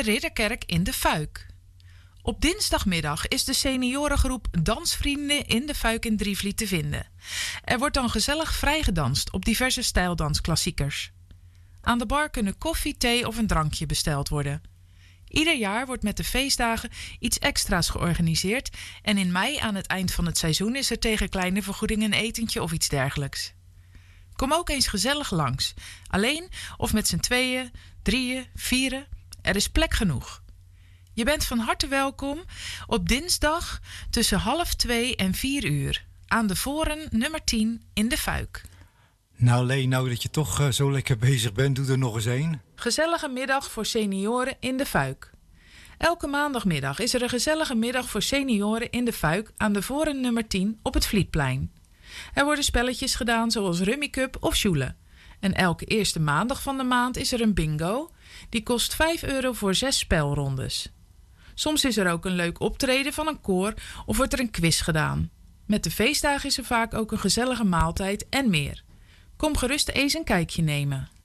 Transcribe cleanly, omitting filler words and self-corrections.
Ridderkerk in de Fuik. Op dinsdagmiddag is de seniorengroep Dansvrienden in de Fuik in Drievliet te vinden. Er wordt dan gezellig vrijgedanst op diverse stijldansklassiekers. Aan de bar kunnen koffie, thee of een drankje besteld worden. Ieder jaar wordt met de feestdagen iets extra's georganiseerd en in mei aan het eind van het seizoen is er tegen kleine vergoeding een etentje of iets dergelijks. Kom ook eens gezellig langs, alleen of met z'n tweeën, drieën, vieren, er is plek genoeg. Je bent van harte welkom op dinsdag tussen 1:30 en 4:00 aan de Voren nummer 10 in de Fuik. Nou Leen, nou dat je toch zo lekker bezig bent, doe er nog eens één. Gezellige middag voor senioren in de Fuik. Elke maandagmiddag is er een gezellige middag voor senioren in de Fuik aan de Voren nummer 10 op het Vlietplein. Er worden spelletjes gedaan zoals Rummy Cup of Sjoelen. En elke eerste maandag van de maand is er een bingo. Die kost €5 voor 6 spelrondes. Soms is er ook een leuk optreden van een koor of wordt er een quiz gedaan. Met de feestdagen is er vaak ook een gezellige maaltijd en meer. Kom gerust eens een kijkje nemen.